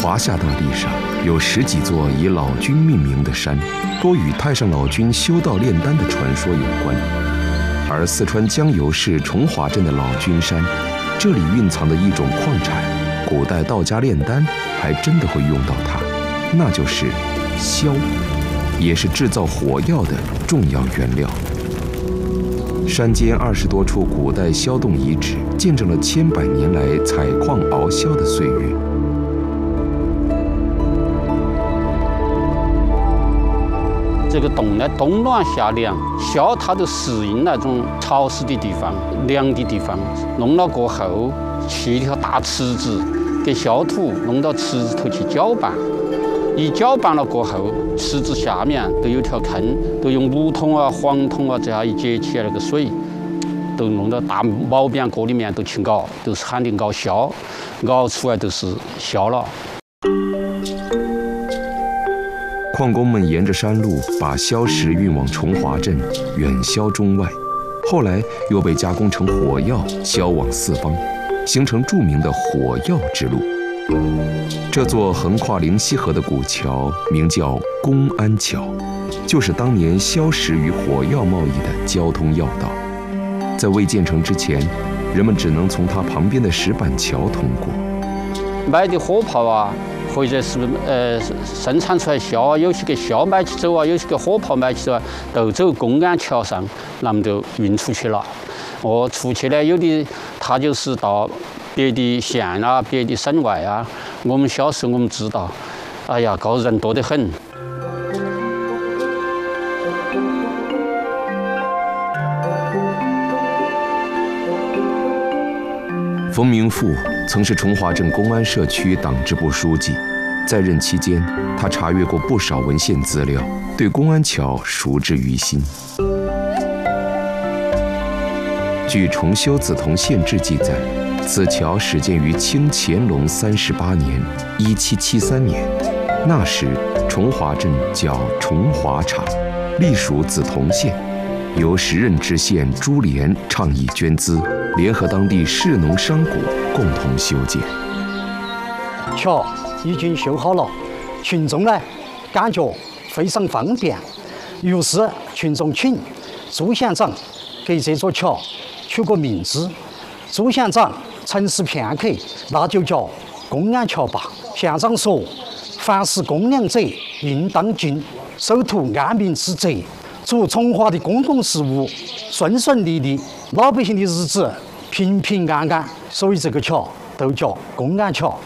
华夏大地上有10几座以老君命名的山，多与太上老君修道炼丹的传说有关。而四川江油市崇华镇的老君山，这里蕴藏的一种矿产，古代道家炼丹还真的会用到它，那就是硝，也是制造火药的重要原料。山间20多处古代硝洞遗址，见证了千百年来采矿熬硝的岁月。 这个洞呢，冬暖夏凉，硝它都适应那种潮湿的地方、凉的地方。弄了过后，去一条大池子，给硝土弄到池子头去搅拌。一搅拌了过后，池子下面都有条坑，都用木桶啊、黄桶啊这样一接起来，那个水都弄到大毛边锅里面都去熬，都是喊的熬硝，熬出来都是硝了。 矿工们沿着山路把硝石运往崇华镇，远销中外，后来又被加工成火药，销往四方，形成著名的火药之路。这座横跨灵溪河的古桥名叫公安桥，就是当年硝石与火药贸易的交通要道。在未建成之前，人们只能从它旁边的石板桥通过。 买的火炮啊，或者是生产出来硝啊，有些个硝买起走啊，有些个火炮买起走啊，都走公安桥上，那么就运出去了。出去呢，有的它就是到别的县啊、别的省外啊。我们小时候我们知道，哎呀，搞人多得很。 冯明富曾是崇华镇公安社区党支部书记，在任期间，他查阅过不少文献资料，对公安桥熟知于心。据《重修梓潼县志》记载，此桥始建于清乾隆38年（1773年），那时崇华镇叫崇华场，隶属梓潼县，由时任知县朱莲倡议捐资，联合当地士农商贾共同修建。 桥已经修好了，群众呢感觉非常方便，于是群众请朱县长给这座桥取个名字。朱县长沉思片刻，那就叫公安桥吧。县长说：“凡是公良者，应当敬；守图安民之责，祝崇华的公共事务顺顺利利，老百姓的日子平平安安。”所以这个桥都叫公安桥。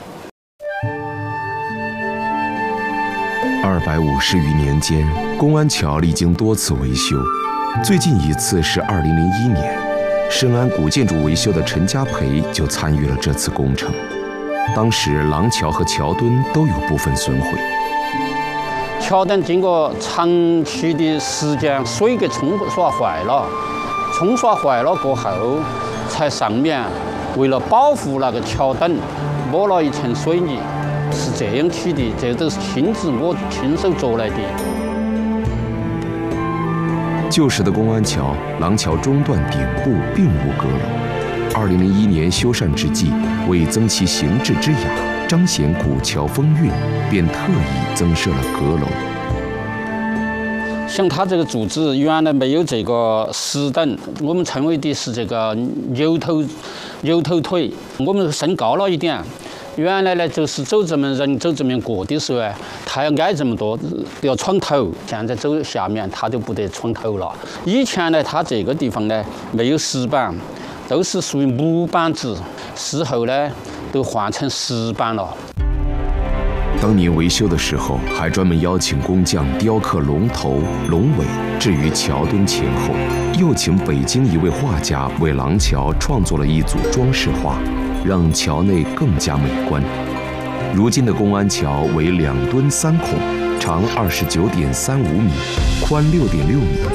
250余年间，公安桥历经多次维修，最近一次是2001年，深谙古建筑维修的陈家培就参与了这次工程。当时廊桥和桥墩都有部分损毁。 桥墩经过长期的时间，水给冲刷坏了，冲刷坏了过后，才上面为了保护那个桥墩，抹了一层水泥，是这样起的。这都是我亲手做来的。 旧时的公安桥廊桥中段顶部并无阁楼，2001年修缮之际，为增其形制之雅，彰显古桥风韵，便特意增设了阁楼。 像它这个柱子原来没有这个石凳，我们称为的是这个牛头腿，我们升高了一点。原来呢，就是人走这么过的时候啊，他要挨这么多，要闯头。现在走下面，他就不得闯头了。以前呢，它这个地方呢没有石板，都是属于木板子，事后呢都换成石板了。 当年维修的时候，还专门邀请工匠雕刻龙头、龙尾，置于桥墩前后，又请北京一位画家为廊桥创作了一组装饰画，让桥内更加美观。如今的公安桥为2墩3孔，长29.35米，宽6.6米，